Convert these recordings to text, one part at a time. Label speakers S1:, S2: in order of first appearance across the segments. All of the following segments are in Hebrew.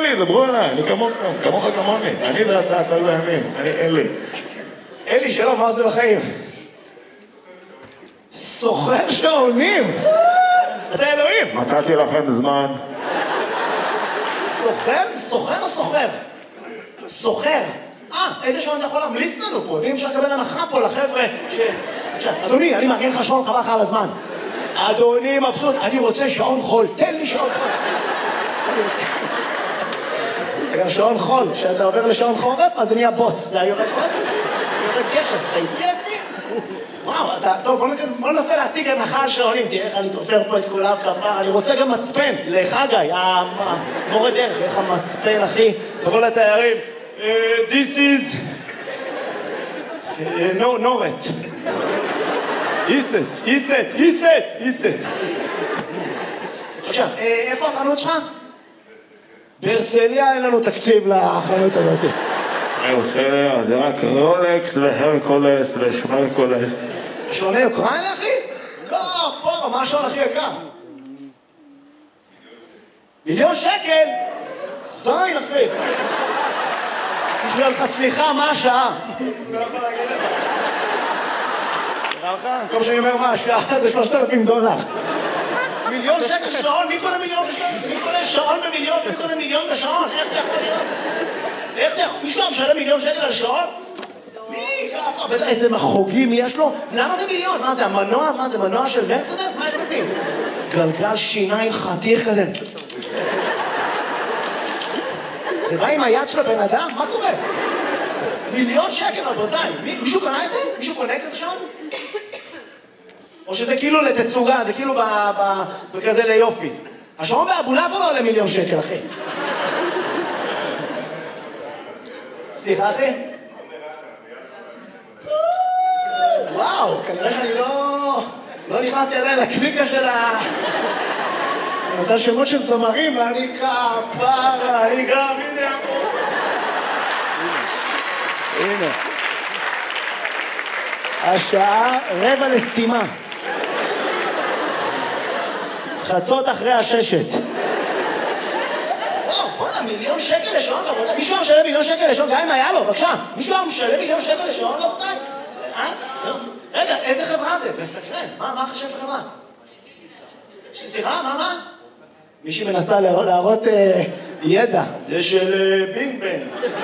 S1: לי, דברו אליי, אני כמוך כמוני. אני ואתה, אתה וימים, אני אלי.
S2: אלי, שלום, מה זה בחיים? סוחר שעונים! אתה אלוהים!
S1: נתתי לכם זמן.
S2: סוחר? סוחר או סוחר? סוחר. איזה שעון אתה יכול להמליץ לנו פה? ואם אפשר לקבל הנחה פה לחבר'ה אדוני, אני מארגן לך שעון, חבל לך על הזמן. אדוני מבסוט, אני רוצה שעון חול, תן לי שעון חול. גם שעון חול, כשאתה עובר לשעון חורף, אז זה נהיה בוץ. זה יורד עוד? יורד גשם, אתה איתי אחי? וואו, טוב, בוא ננסה להשיג הנחה על שעונים, תראה איך אני תופר פה את כולם כפר, אני רוצה גם מצפן, לחגי, המורה דרך, איך המצפן אחי, תבוא לתיירים, this is נורת. איסט. עכשיו, איפה החנות שלך? בהרצליה אין לנו תקציב לחנות הזאת.
S1: בהרצליה זה רק רולקס והרקולס ושמרקולס.
S2: שעוני אוקראינה אחי? לא, פה, מה השעון הכי יקר? מיליון שקל? זין אחי. בשביל לך סליחה, מה השעה? לא יכול להגיד לך. נראה לך? במקום שאני אומר מה השעה זה $3,000. מיליון שקל שעון? מי קונה מיליון בשעון? מי קונה שעון במיליון? מי קונה מיליון בשעון? איך זה יכול להיות? איך זה יכול? מישהו משלם מיליון שקל על שעון? מי? בטח איזה מחוגים יש לו? למה זה מיליון? מה זה המנוע? מה זה מנוע של מרצדס? מה יש בפנים? גלגל שיניים חתיך כזה. זה בא עם היד של הבן אדם? מה קורה? מיליון שקל רבותיי. מישהו קנה את זה? מישהו קונה כזה שעון? או שזה כאילו לתצוגה, זה כאילו בכזה ליופי. השעון באבולעפיה לא עולה מיליון שקל, אחי. סליחה, אחי? וואו, כנראה שאני לא נכנסתי עדיין לקליקה של אותה שמות של זמרים, ואני כפרה, אני גם, הנה פה. הנה. השעה 5:45. חצות אחרי 6. וואו, בוא'נה, מיליון שקל לשעון, רבותיי. מישהו היה משלם מיליון שקל לשעון, גם אם היה לו, בבקשה. מישהו היה משלם מיליון שקל לשעון, רבותיי? רגע, איזה חברה זה? מסקרן. מה חשב חברה? סליחה, מה? מישהי מנסה להראות ידע. זה של בינג בנג.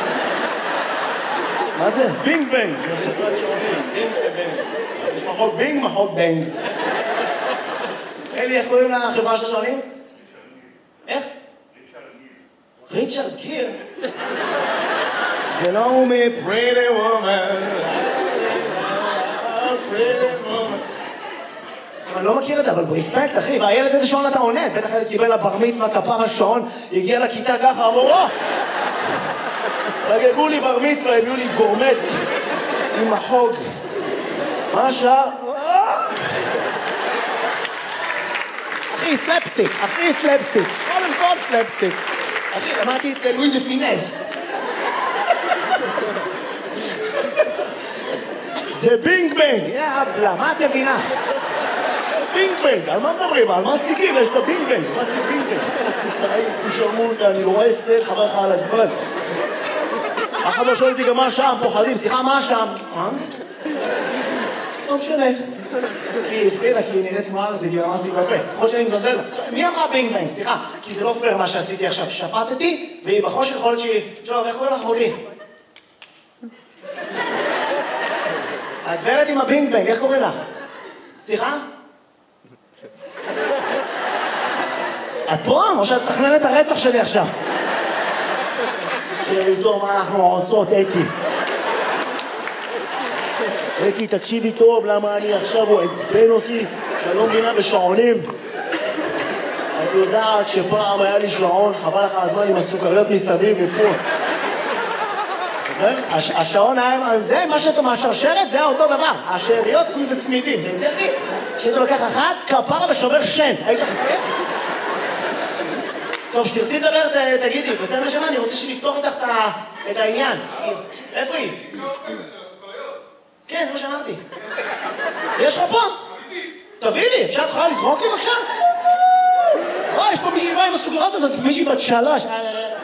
S2: מה זה? בינג בנג. זה חברת שעונים. בינג ובנג. יש מחוק בינג, מחוק בנג. אלי, איך קוראים לחברה של השעונים? איך? ריצ'רד גיר. זה לא הוא מ-Pretty Woman. אני לא מכיר את זה, אבל ברספקט, אחי. והילד איזה שעון אתה עונה? בטח ילד קיבל לבר מצווה, כפר השעון, הגיע לכיתה ככה, אמרו, חגגו לי בר מצווה, הביאו לי גורמט עם החוג. מה השעה? אחי, סלפסטיק. קודם כל סלפסטיק. אחי, למדתי אצל לואי דה פינס. זה בינג בנג. יאבלה, מה את מבינה? בינג בנג, על מה מדברים? על מה סטיקים? יש את הבינג בנג. מה זה בינג בנג? שרמות, אני רואה סט, חבר לך על הזמן. אחד לא שואל אותי גם מה השם, פוחדים. סליחה, מה השם? לא משנה. כי הפחידה, כי היא נראית כמו ארזית, היא רמזתי בפה. יכול שאני מזלזל. מי אמרה בינג בנג? סליחה, כי זה לא פייר מה שעשיתי עכשיו. שפטתי, והיא בחושך יכול להיות שהיא... שלום, איך קוראים לך אחותי? הגברת עם הבינג בנג, איך קוראים לך? סליחה? את פה? או שאת מתכננת הרצח שלי עכשיו? תראי טוב מה אנחנו עושות, אקי. אקי, תקשיבי טוב למה אני עכשיו, הוא עצבן אותי, שאני לא מבינה בשעונים. את יודעת שפעם היה לי שעון, חבל לך הזמן עם הסוכריות מסביב ופה. השעון היה, זה מה שאתה מהשרשרת, זה היה אותו דבר. השאריות זה צמידים, זה יותר לי. כשאתה לוקח אחת, כפרה ושובר שן. היית חכה? טוב, שתרצי לדבר, תגידי, בסדר נשמה, אני רוצה שנפתור איתך את העניין. איפה היא? כן, זה מה שאמרתי. יש לך פה? תביא לי, אפשר תוכל לזרוק לי בבקשה? יש פה מישהי באה עם הסוגרות הזאת, מישהי בת 3.